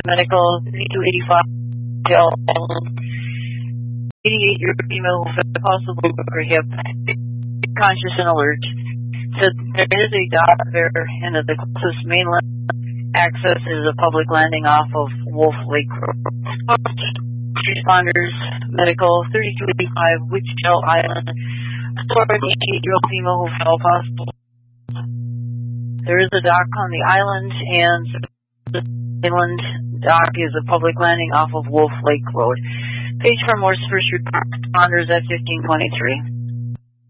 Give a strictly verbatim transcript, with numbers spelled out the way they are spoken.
medical, thirty-two eighty-five, eighty-eight-year female who felt possible her hip, conscious and alert. Said there is a dock there and that the closest mainland access is a public landing off of Wolf Lake Road. Responders, medical, thirty-two eighty-five, Witchell Island. eighty-eight-year-old female who fell possible. There is a dock on the island, and the island dock is a public landing off of Wolf Lake Road. Page for more first responders at fifteen twenty-three.